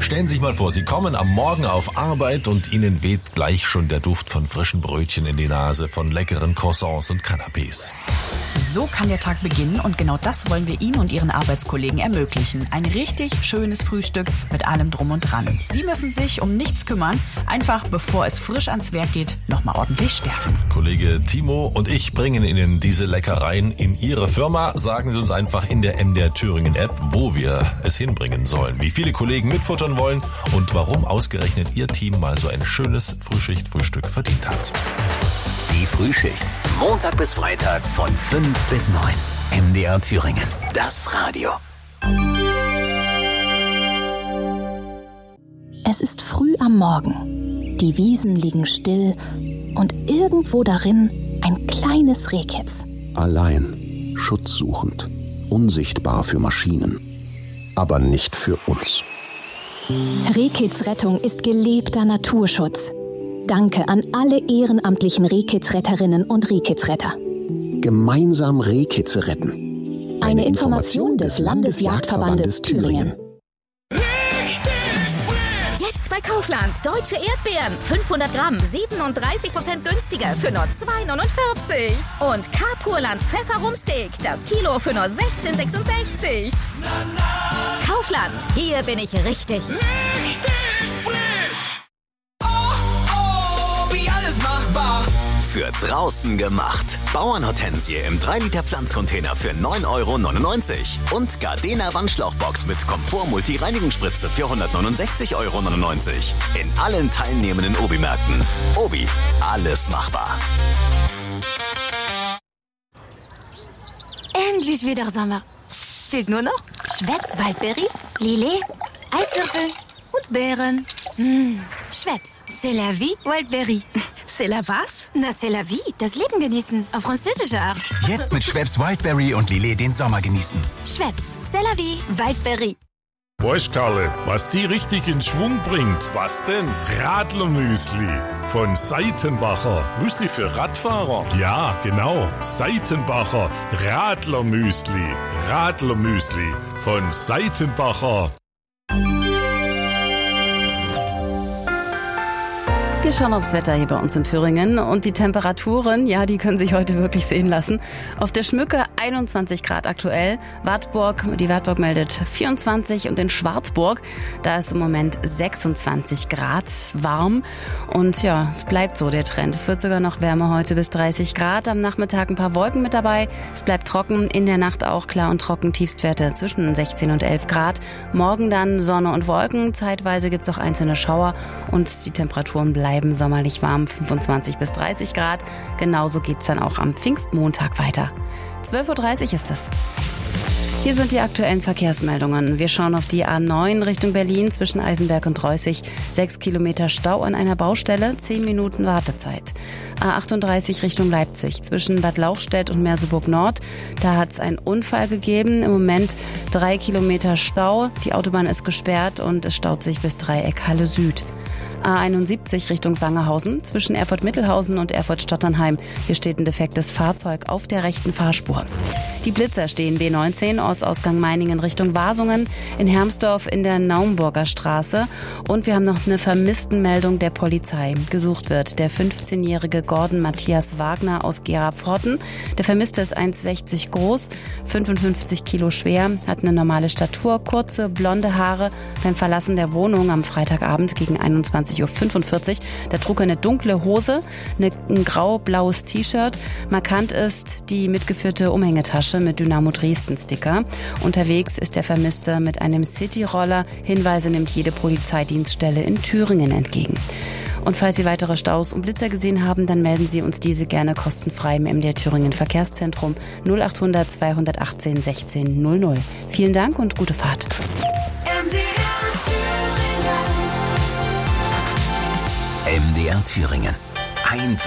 Stellen Sie sich mal vor, Sie kommen am Morgen auf Arbeit und Ihnen weht gleich schon der Duft von frischen Brötchen in die Nase, von leckeren Croissants und Canapés. So kann der Tag beginnen und genau das wollen wir Ihnen und Ihren Arbeitskollegen ermöglichen. Ein richtig schönes Frühstück mit allem drum und dran. Sie müssen sich um nichts kümmern, einfach bevor es frisch ans Werk geht, nochmal ordentlich stärken. Kollege Timo und ich bringen Ihnen diese Leckereien in Ihre Firma. Sagen Sie uns einfach in der MDR Thüringen App, wo wir es hinbringen sollen, wie viele Kollegen mitfuttern wollen und warum ausgerechnet Ihr Team mal so ein schönes Frühschicht-Frühstück verdient hat. Die Frühschicht. Montag bis Freitag von 5 bis 9. MDR Thüringen. Das Radio. Es ist früh am Morgen. Die Wiesen liegen still und irgendwo darin ein kleines Rehkitz. Allein, schutzsuchend, unsichtbar für Maschinen, aber nicht für uns. Rehkitzrettung ist gelebter Naturschutz. Danke an alle ehrenamtlichen Rehkitzretterinnen und Rehkitzretter. Gemeinsam Rehkitze retten. Eine Information des Landesjagdverbandes Thüringen. Jetzt bei Kaufland. Deutsche Erdbeeren. 500 Gramm. 37% günstiger für nur 2,49. Und K-Purland Pfefferrumsteak. Das Kilo für nur 16,66. Kaufland. Hier bin ich richtig. Für draußen gemacht. Bauernhortensie im 3-Liter Pflanzcontainer für 9,99 € und Gardena Wandschlauchbox mit Komfort-Multi-Reinigungsspritze für 169,99 € in allen teilnehmenden Obi-Märkten. Obi, alles machbar. Endlich wieder Sommer. Fehlt nur noch Schweppes Waldberry, Lillet, Eiswürfel und Beeren. Schweppes, c'est la vie, Wildberry. C'est la was? Na, c'est la vie, das Leben genießen, auf französische Art. Jetzt mit Schweppes Wildberry und Lillet den Sommer genießen. Schweppes, c'est la vie, Wildberry. Weißt Karle, was die richtig in Schwung bringt? Was denn? Radlermüsli von Seitenbacher. Müsli für Radfahrer? Ja, genau. Seitenbacher Radlermüsli. Radlermüsli von Seitenbacher. Wir schauen aufs Wetter hier bei uns in Thüringen und die Temperaturen, ja, die können sich heute wirklich sehen lassen. Auf der Schmücke 21 Grad aktuell, die Wartburg meldet 24 und in Schwarzburg, da ist im Moment 26 Grad warm und ja, es bleibt so der Trend. Es wird sogar noch wärmer heute bis 30 Grad, am Nachmittag ein paar Wolken mit dabei, es bleibt trocken, in der Nacht auch klar und trocken, Tiefstwerte zwischen 16 und 11 Grad. Morgen dann Sonne und Wolken, zeitweise gibt es auch einzelne Schauer und die Temperaturen bleiben sommerlich warm, 25 bis 30 Grad. Genauso geht's dann auch am Pfingstmontag weiter. 12:30 Uhr ist das. Hier sind die aktuellen Verkehrsmeldungen. Wir schauen auf die A9 Richtung Berlin zwischen Eisenberg und Reußig. 6 Kilometer Stau an einer Baustelle, 10 Minuten Wartezeit. A38 Richtung Leipzig zwischen Bad Lauchstädt und Merseburg Nord. Da hat es einen Unfall gegeben. Im Moment 3 Kilometer Stau. Die Autobahn ist gesperrt und es staut sich bis Dreieck Halle Süd. A71 Richtung Sangerhausen zwischen Erfurt-Mittelhausen und Erfurt-Stotternheim. Hier steht ein defektes Fahrzeug auf der rechten Fahrspur. Die Blitzer stehen B19, Ortsausgang Meiningen Richtung Wasungen, in Hermsdorf in der Naumburger Straße. Und wir haben noch eine Vermisstenmeldung der Polizei. Gesucht wird der 15-jährige Gordon Matthias Wagner aus Gera-Pforten. Der Vermisste ist 1,60 groß, 55 Kilo schwer, hat eine normale Statur, kurze blonde Haare. Beim Verlassen der Wohnung am Freitagabend gegen 21:45 Uhr. Da trug er eine dunkle Hose, ein grau-blaues T-Shirt. Markant ist die mitgeführte Umhängetasche mit Dynamo Dresden-Sticker. Unterwegs ist der Vermisste mit einem Cityroller. Hinweise nimmt jede Polizeidienststelle in Thüringen entgegen. Und falls Sie weitere Staus und Blitzer gesehen haben, dann melden Sie uns diese gerne kostenfrei im MDR Thüringen Verkehrszentrum 0800 218 16 00. Vielen Dank und gute Fahrt. MDR Thüringen. Einfach